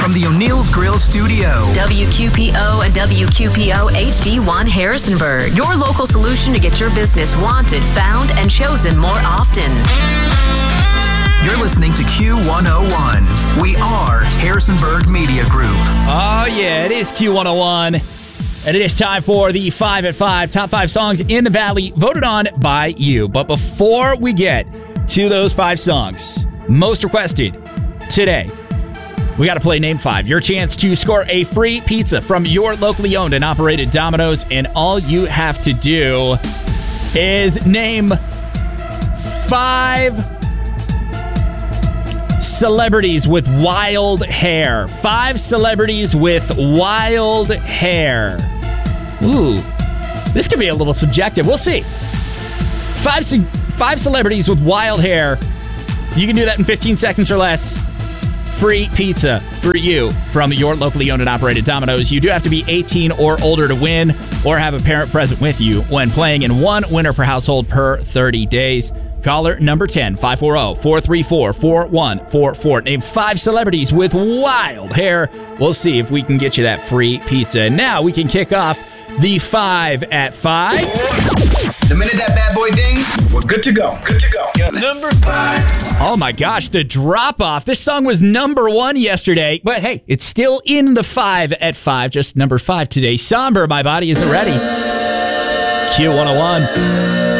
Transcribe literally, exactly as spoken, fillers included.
From the O'Neill's Grill Studio. W Q P O and W Q P O H D one Harrisonburg. Your local solution to get your business wanted, found, and chosen more often. You're listening to Q one oh one. We are Harrisonburg Media Group. Oh, yeah, it is Q one oh one. And it is time for the five at five, top five songs in the Valley voted on by you. But before we get to those five songs, most requested today, we got to play Name five. Your chance to score a free pizza from your locally owned and operated Domino's. And all you have to do is name five celebrities with wild hair. Five celebrities with wild hair. Ooh, this could be a little subjective. We'll see. Five, five celebrities with wild hair. You can do that in fifteen seconds or less. Free pizza for you from your locally owned and operated Domino's. You do have to be eighteen or older to win, or have a parent present with you when playing, in one winner per household per thirty days. Caller number ten, five four zero, four three four, four one four four. Name five celebrities with wild hair. We'll see if we can get you that free pizza. Now we can kick off the five at five. The minute that bad boy dings, we're good to go. Good to go. Number five. Oh my gosh, the drop off. This song was number one yesterday, but hey, it's still in the five at five. Just number five today. Somber, My Body Isn't Ready. Q one oh one.